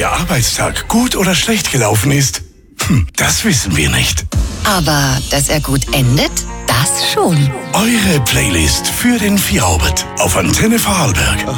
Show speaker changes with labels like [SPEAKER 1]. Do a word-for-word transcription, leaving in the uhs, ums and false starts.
[SPEAKER 1] Ihr Arbeitstag gut oder schlecht gelaufen ist? Hm, das wissen wir nicht.
[SPEAKER 2] Aber dass er gut endet, das schon.
[SPEAKER 1] Eure Playlist für den Feierabend auf Antenne Vorarlberg.